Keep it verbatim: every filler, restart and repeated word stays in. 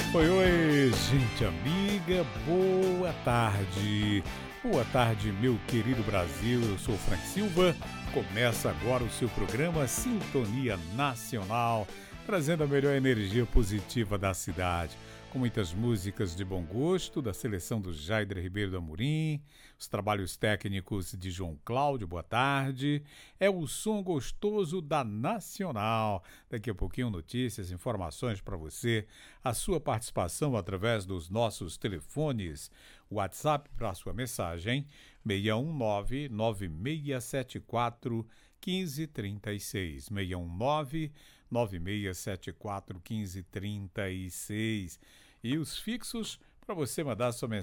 Oi, oi, gente amiga, boa tarde. Boa tarde, meu querido Brasil. Eu sou o Frank Silva. Começa agora o seu programa Sintonia Nacional, trazendo a melhor energia positiva da cidade, com muitas músicas de bom gosto, da seleção do Jaider Ribeiro do Amorim, os trabalhos técnicos de João Cláudio, boa tarde. É o som gostoso da Nacional. Daqui a pouquinho notícias, informações para você, a sua participação através dos nossos telefones. WhatsApp para a sua mensagem, seis um nove, nove seis sete quatro, um cinco três seis. seis um nove, nove seis sete quatro, um cinco três seis. E os fixos para você mandar sua mensagem